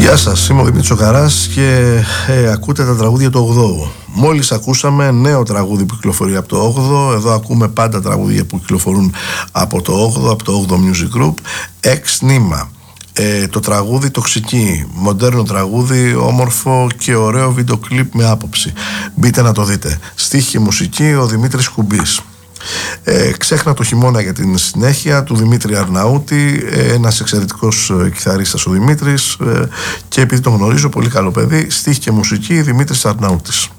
Γεια σας, είμαι ο Δημήτρης Οκαράς και ακούτε τα τραγούδια του 8ου. Μόλις ακούσαμε νέο τραγούδι που κυκλοφορεί από το 8ο. Εδώ ακούμε πάντα τραγούδια που κυκλοφορούν από το 8ο, από το 8ο Music Group. Εξ νήμα. Το τραγούδι Τοξική, μοντέρνο τραγούδι, όμορφο και ωραίο βίντεο κλιπ με άποψη. Μπείτε να το δείτε. Στίχη και μουσική ο Δημήτρης Κουμπής. Ξέχνα το χειμώνα για την συνέχεια του Δημήτρη Αρναούτη, ένας εξαιρετικός κιθαρίστας ο Δημήτρης, και επειδή τον γνωρίζω, πολύ καλό παιδί. Στίχη και μουσική Δημήτρης Αρναούτης.